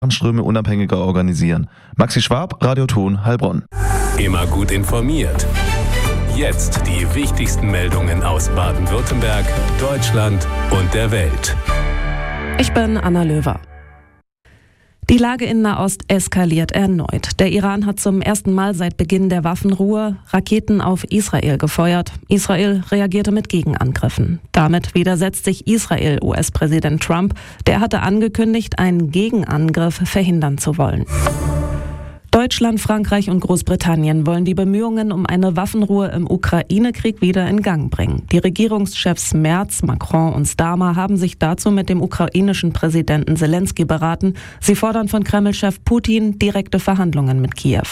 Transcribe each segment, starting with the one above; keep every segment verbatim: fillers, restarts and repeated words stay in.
Ströme unabhängiger organisieren. Maxi Schwab, Radio Ton, Heilbronn. Immer gut informiert. Jetzt die wichtigsten Meldungen aus Baden-Württemberg, Deutschland und der Welt. Ich bin Anna Löwer. Die Lage in Nahost eskaliert erneut. Der Iran hat zum ersten Mal seit Beginn der Waffenruhe Raketen auf Israel gefeuert. Israel reagierte mit Gegenangriffen. Damit widersetzt sich Israel U S-Präsident Trump. Der hatte angekündigt, einen Gegenangriff verhindern zu wollen. Deutschland, Frankreich und Großbritannien wollen die Bemühungen um eine Waffenruhe im Ukraine-Krieg wieder in Gang bringen. Die Regierungschefs Merz, Macron und Starmer haben sich dazu mit dem ukrainischen Präsidenten Zelensky beraten. Sie fordern von Kreml-Chef Putin direkte Verhandlungen mit Kiew.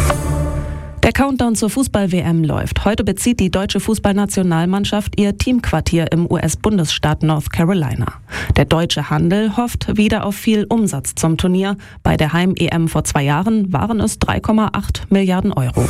Der Countdown zur Fußball-W M läuft. Heute bezieht die deutsche Fußballnationalmannschaft ihr Teamquartier im U S-Bundesstaat North Carolina. Der deutsche Handel hofft wieder auf viel Umsatz zum Turnier. Bei der Heim-E M vor zwei Jahren waren es drei Komma acht Milliarden Euro.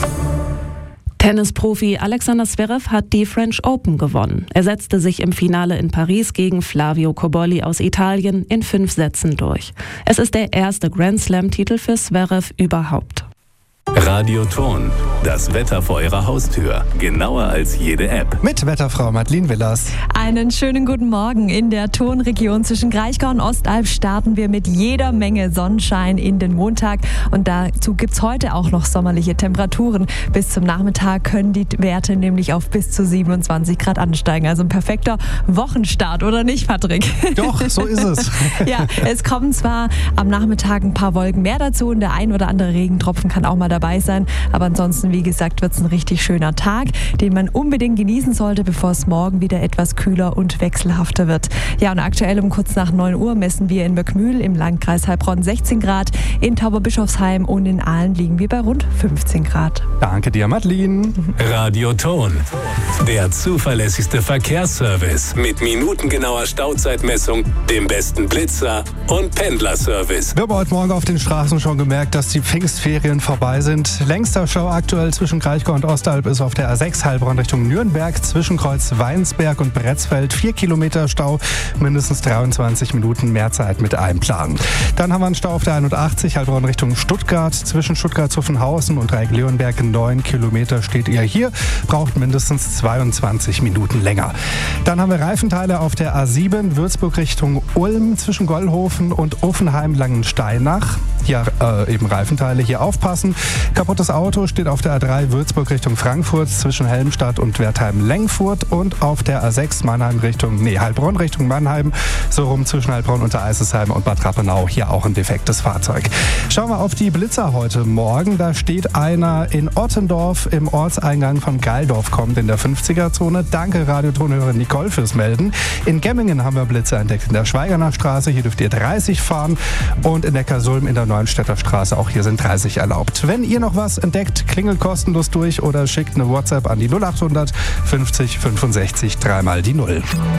Tennisprofi Alexander Zverev hat die French Open gewonnen. Er setzte sich im Finale in Paris gegen Flavio Cobolli aus Italien in fünf Sätzen durch. Es ist der erste Grand Slam-Titel für Zverev überhaupt. Radio Ton, das Wetter vor Ihrer Haustür. Genauer als jede App. Mit Wetterfrau Madeleine Willers. Einen schönen guten Morgen. In der Tonregion zwischen Kraichgau und Ostalb starten wir mit jeder Menge Sonnenschein in den Montag. Und dazu gibt es heute auch noch sommerliche Temperaturen. Bis zum Nachmittag können die Werte nämlich auf bis zu siebenundzwanzig Grad ansteigen. Also ein perfekter Wochenstart, oder nicht, Patrick? Doch, so ist es. Ja, es kommen zwar am Nachmittag ein paar Wolken mehr dazu und der ein oder andere Regentropfen kann auch mal dabei sein. Aber ansonsten, wie gesagt, wird es ein richtig schöner Tag, den man unbedingt genießen sollte, bevor es morgen wieder etwas kühler und wechselhafter wird. Ja, und aktuell um kurz nach neun Uhr messen wir in Möckmühl im Landkreis Heilbronn sechzehn Grad, in Tauberbischofsheim und in Aalen liegen wir bei rund fünfzehn Grad. Danke dir, Madeleine. Radio Ton, der zuverlässigste Verkehrsservice mit minutengenauer Stauzeitmessung, dem besten Blitzer und Pendlerservice. Wir haben heute Morgen auf den Straßen schon gemerkt, dass die Pfingstferien vorbei sind. Längster Stau aktuell zwischen Kraichgau und Ostalb ist auf der A sechs Heilbronn Richtung Nürnberg, zwischen Kreuz Weinsberg und Bretzfeld. Vier Kilometer Stau, mindestens dreiundzwanzig Minuten mehr Zeit mit einplanen. Dann haben wir einen Stau auf der einundachtzig Heilbronn Richtung Stuttgart, zwischen Stuttgart-Zuffenhausen und Dreieck-Leonberg. Neun Kilometer steht ihr hier, braucht mindestens zweiundzwanzig Minuten länger. Dann haben wir Reifenteile auf der A sieben Würzburg Richtung Ulm, zwischen Gollhofen und Offenheim-Langensteinach. Hier äh, eben Reifenteile, hier aufpassen. Kaputtes Auto steht auf der A drei Würzburg Richtung Frankfurt, zwischen Helmstadt und Wertheim-Lengfurt, und auf der A sechs Mannheim Richtung, nee, Heilbronn Richtung Mannheim, so rum zwischen Heilbronn und der Eisesheim und Bad Rappenau, hier auch ein defektes Fahrzeug. Schauen wir auf die Blitzer heute Morgen. Da steht einer in Ottendorf im Ortseingang von Geildorf, kommt in der fünfziger-Zone. Danke Radiotonhörerin Nicole fürs Melden. In Gemmingen haben wir Blitzer entdeckt in der Schweigerner Straße, hier dürft ihr dreißig fahren, und in Neckarsulm in der Neuenstädter Straße, auch hier sind dreißig erlaubt. Wenn ihr noch was entdeckt, klingelt kostenlos durch oder schickt eine WhatsApp an die null achthundert fünfzig fünfundsechzig dreimal die Null.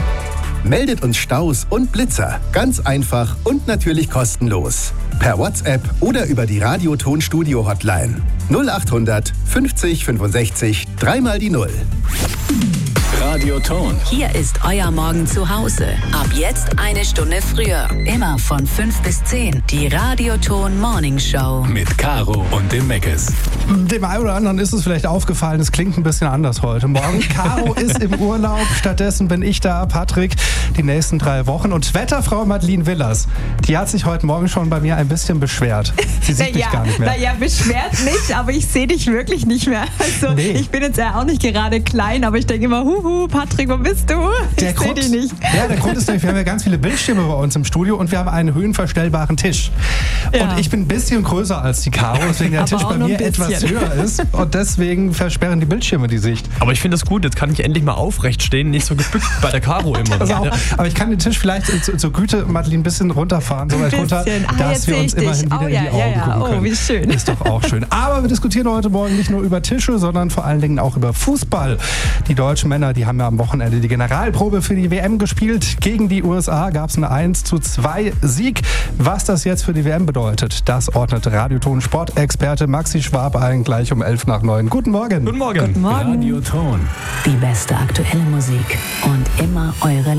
Meldet uns Staus und Blitzer. Ganz einfach und natürlich kostenlos. Per WhatsApp oder über die Radio-Ton-Studio-Hotline. null achthundert fünfzig fünfundsechzig dreimal die Null. Radio Ton. Hier ist euer Morgen zu Hause. Ab jetzt eine Stunde früher. Immer von fünf bis zehn. Die Radio Ton Morning Show. Mit Caro und dem Meckes. Dem einen oder anderen ist es vielleicht aufgefallen, es klingt ein bisschen anders heute Morgen. Caro ist im Urlaub, stattdessen bin ich da, Patrick, die nächsten drei Wochen. Und Wetterfrau Madeleine Willers, die hat sich heute Morgen schon bei mir ein bisschen beschwert. Sie sieht mich ja, gar nicht mehr. Naja, beschwert nicht, aber ich sehe dich wirklich nicht mehr. Also Nee. ich bin jetzt ja auch nicht gerade klein, aber ich denke immer, huhu, Patrick, wo bist du? Der Ich sehe Grund, dich nicht. Ja, der Grund ist nämlich, wir haben ja ganz viele Bildschirme bei uns im Studio und wir haben einen höhenverstellbaren Tisch. Ja. Und ich bin ein bisschen größer als die Caro, deswegen der Aber Tisch auch bei nur ein mir etwas bisschen. höher ist. Und deswegen versperren die Bildschirme die Sicht. Aber ich finde das gut, jetzt kann ich endlich mal aufrecht stehen, nicht so gebückt bei der Caro immer. Also auch, Ja. aber ich kann den Tisch vielleicht zur, zur Güte, Madeleine, ein bisschen runterfahren, so weit Ein runter, bisschen. Ah, dass jetzt wir sehe uns ich dich. immerhin wieder Oh, in ja, die Augen ja, ja. gucken Oh, können. wie schön. Ist doch auch schön. Aber wir diskutieren heute Morgen nicht nur über Tische, sondern vor allen Dingen auch über Fußball. Die deutschen Männer, die haben ja am Wochenende die Generalprobe für die W M gespielt. Gegen die U S A gab es einen eins zu zwei Sieg. Was das jetzt für die W M bedeutet, das ordnet Radioton-Sportexperte Maxi Schwab ein, gleich um elf nach neun. Guten Morgen. Guten Morgen. Guten Morgen. Radio Ton. Die beste aktuelle Musik und immer eure